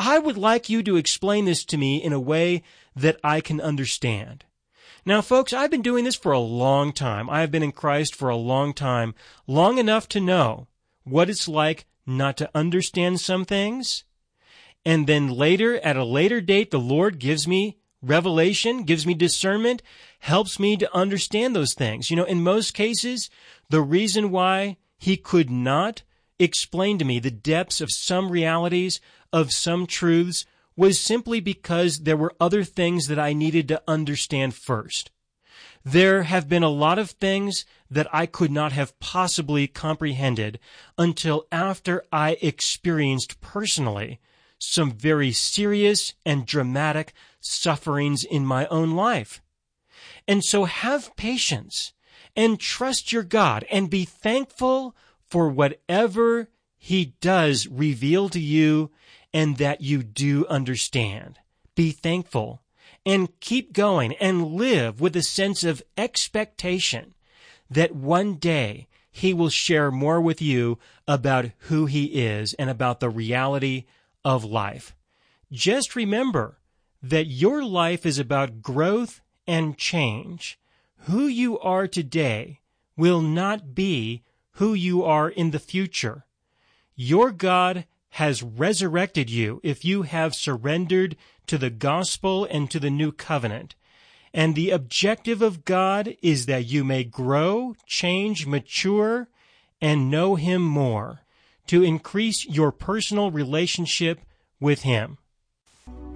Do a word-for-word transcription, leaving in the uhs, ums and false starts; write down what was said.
I would like you to explain this to me in a way that I can understand. Now, folks, I've been doing this for a long time. I have been in Christ for a long time, long enough to know what it's like not to understand some things. And then later, at a later date, the Lord gives me revelation, gives me discernment, helps me to understand those things. You know, in most cases, the reason why he could not explain to me the depths of some realities, of some truths, was simply because there were other things that I needed to understand first. There have been a lot of things that I could not have possibly comprehended until after I experienced personally some very serious and dramatic sufferings in my own life. And so have patience and trust your God and be thankful for whatever he does reveal to you and that you do understand. Be thankful and keep going and live with a sense of expectation that one day he will share more with you about who he is and about the reality of life. Just remember that your life is about growth and change. Who you are today will not be who you are in the future. Your God has resurrected you if you have surrendered to the gospel and to the new covenant. And the objective of God is that you may grow, change, mature, and know him more, to increase your personal relationship with him.